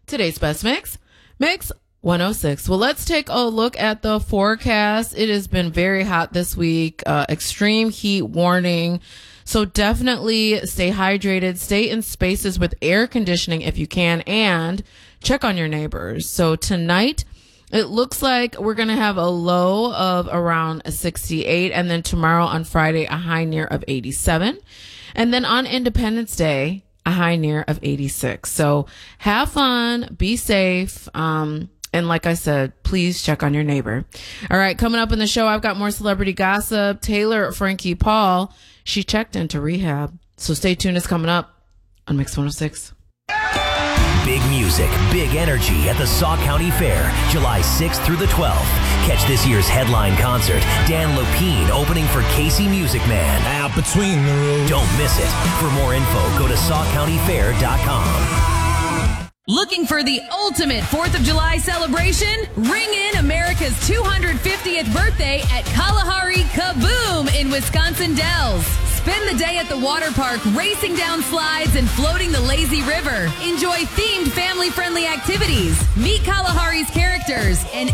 Today's best mix 106. Well, let's take a look at the forecast. It has been very hot this week. Extreme heat warning. So definitely stay hydrated, stay in spaces with air conditioning if you can, and check on your neighbors. So tonight, it looks like we're going to have a low of around 68, and then tomorrow on Friday, a high near of 87. And then on Independence Day, a high near of 86. So have fun, be safe. And like I said, please check on your neighbor. All right, coming up in the show, I've got more celebrity gossip. Taylor Frankie Paul, she checked into rehab. So stay tuned. It's coming up on Mix 106. Big music, big energy at the Sauk County Fair, July 6th through the 12th. Catch this year's headline concert, Dan Lopine opening for Casey Music Man. Out between the roads. Don't miss it. For more info, go to SaukCountyFair.com. Looking for the ultimate 4th of July celebration? Ring in America's 250th birthday at Kalahari Kaboom in Wisconsin Dells. Spend the day at the water park racing down slides and floating the lazy river. Enjoy themed family-friendly activities. Meet Kalahari's characters and